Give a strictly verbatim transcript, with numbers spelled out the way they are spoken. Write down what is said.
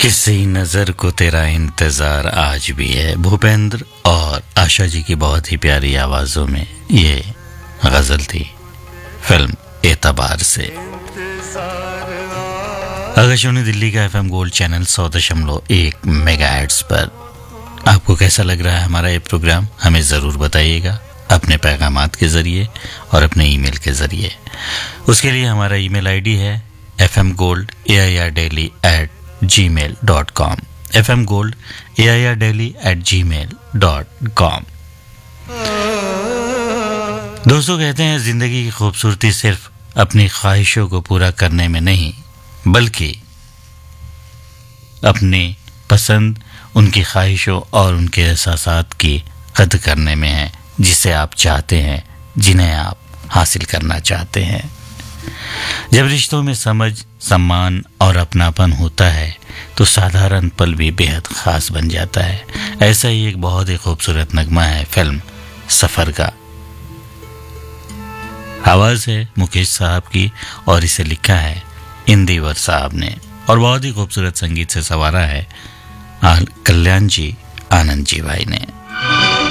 किसी नजर को तेरा इंतजार आज भी है, भूपेंद्र और आशा जी की बहुत ही प्यारी आवाजों में ये गजल थी फिल्म एतबार से। आकाशवाणी दिल्ली का एफएम गोल्ड चैनल सौ दशमलव एक मेगाहर्ट्ज पर आपको कैसा लग रहा है हमारा ये प्रोग्राम, हमें ज़रूर बताइएगा अपने पैगामात के ज़रिए और अपने ईमेल के ज़रिए। उसके लिए हमारा ईमेल आईडी है F M gold A I R daily eight ji mail dot com, F M gold A I R daily eight ji mail dot com. दोस्तों, कहते हैं ज़िंदगी की खूबसूरती सिर्फ अपनी ख्वाहिशों को पूरा करने में नहीं, बल्कि अपनी पसंद, उनकी ख्वाहिशों और उनके एहसासात की कद्र करने में है, जिसे आप चाहते हैं, जिन्हें आप हासिल करना चाहते हैं। जब रिश्तों में समझ, सम्मान और अपनापन होता है तो साधारण पल भी बेहद खास बन जाता है। ऐसा ही एक बहुत ही खूबसूरत नगमा है फिल्म सफ़र का। आवाज़ है मुकेश साहब की और इसे लिखा है इंदिवर साहब ने और बहुत ही खूबसूरत संगीत से संवारा है कल्याण जी, आनंद जी भाई ने।